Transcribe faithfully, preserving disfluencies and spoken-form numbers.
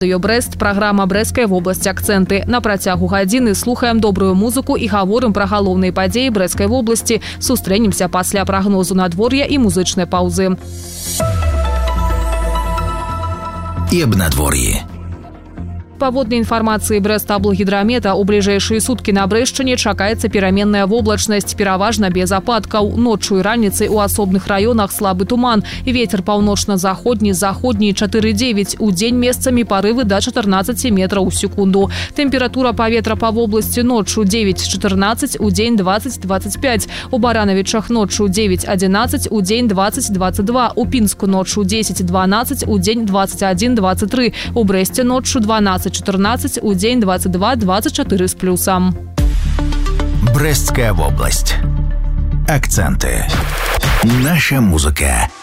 Брест, праграма «Брэсцкая вобласць. Акцэнты». На працягу гадзіны слухаем добрую музыку і гаворым пра галоўныя падзеі Брэсцкай вобласці. Сустрэнемся пасля прагнозу надвор'я і музычнай паўзы. И об надворье. Паводле інфармацыі Брэст-Аблгідрамета, у бліжэйшыя суткі на Брэшчыне чакаецца пераменная воблачнасць, пераважна без ападкаў. Ноччу і раніцай у асобных раёнах слабы туман. Вецер паўночна-заходні, заходні чатыры дзевяць. У дзень месцамі парывы да чатырнаццаці метраў у секунду. Тэмпература паветра па вобласці ноччу дзевяць чатырнаццаць, у дзень дваццаць дваццаць пяць. У Баранавічах ноччу дзевяць адзінаццаць, у дзень дваццаць дваццаць два. У Пінску ноччу дзесяць дванаццаць, у дзень дваццаць адзін дваццаць тры. У Брэсце ноччу дванаццаць чатырнаццаць, у дзень двадцать два двадцать четыре с плюсом. Брэсцкая вобласць. Акценты. Наша музыка.